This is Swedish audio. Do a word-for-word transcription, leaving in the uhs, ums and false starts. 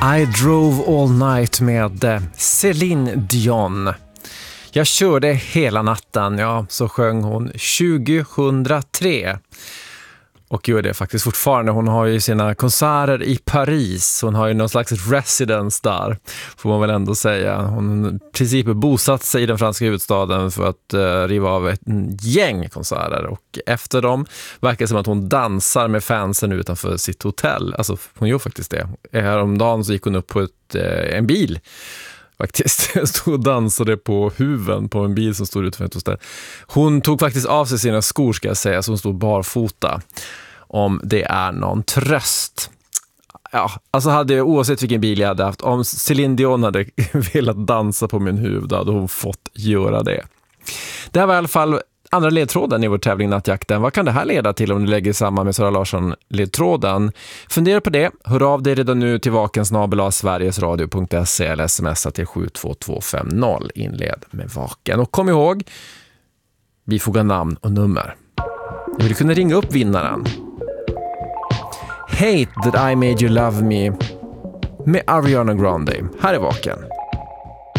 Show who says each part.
Speaker 1: I drove all night med Céline Dion. Jag körde hela natten, ja, så sjöng hon tjugohundratre. Och gör det faktiskt fortfarande. Hon har ju sina konserter i Paris. Hon har ju någon slags residence där, får man väl ändå säga. Hon har i princip bosatt sig i den franska huvudstaden för att uh, riva av ett gäng konserter. Och efter dem verkar det som att hon dansar med fansen utanför sitt hotell. Alltså hon gör faktiskt det. Häromdagen så gick hon upp på ett, uh, en bil. Faktiskt, stod och dansade på huven på en bil som stod utanför ett hotell. Hon tog faktiskt av sig sina skor, ska jag säga, så hon stod barfota. Om det är någon tröst. Ja, alltså hade jag, oavsett vilken bil jag hade haft, om Céline Dion hade velat dansa på min huvud, då hade hon fått göra det. Det här var i alla fall andra ledtråden i vår tävling Nattjakten. Vad kan det här leda till om du lägger samman med Sara Larsson-ledtråden? Fundera på det. Hör av dig redan nu till vaken snabel-a sverigesradio punkt se eller smsa till sju två två fem noll. Inled med vaken. Och kom ihåg, vi fogar namn och nummer. Jag vill kunna ringa upp vinnaren. Hate that I made you love me med Ariana Grande. Här är vaken.